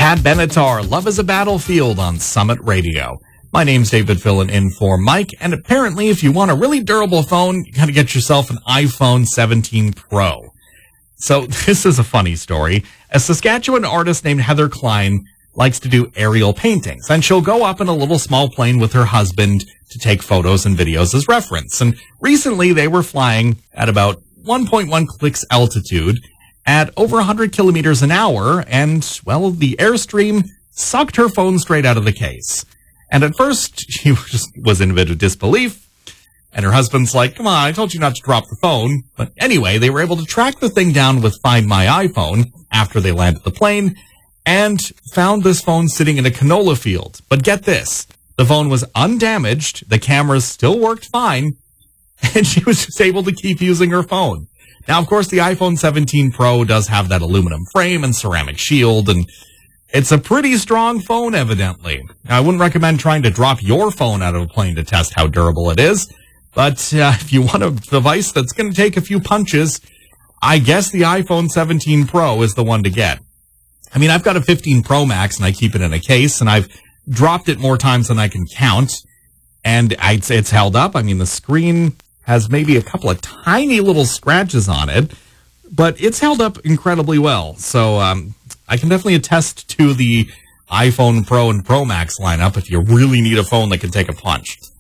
Pat Benatar, Love is a Battlefield on Summit Radio. My name's David, filling in for Mike, and apparently if you want a really durable phone, you gotta get yourself an iPhone 17 Pro. So this is a funny story. A Saskatchewan artist named Heather Klein likes to do aerial paintings, and she'll go up in a little small plane with her husband to take photos and videos as reference. And recently they were flying at about 1.1 clicks altitude at over 100 kilometers an hour, and, well, the Airstream sucked her phone straight out of the case. And at first, she just was in a bit of disbelief, and her husband's like, come on, I told you not to drop the phone. But anyway, they were able to track the thing down with Find My iPhone after they landed the plane, and found this phone sitting in a canola field. But get this, the phone was undamaged, the cameras still worked fine, and she was just able to keep using her phone. Now, of course, the iPhone 17 Pro does have that aluminum frame and ceramic shield, and it's a pretty strong phone, evidently. Now, I wouldn't recommend trying to drop your phone out of a plane to test how durable it is, but if you want a device that's going to take a few punches, I guess the iPhone 17 Pro is the one to get. I mean, I've got a 15 Pro Max, and I keep it in a case, and I've dropped it more times than I can count, and it's held up. I mean, the screen has maybe a couple of tiny little scratches on it, but it's held up incredibly well. So I can definitely attest to the iPhone Pro and Pro Max lineup if you really need a phone that can take a punch.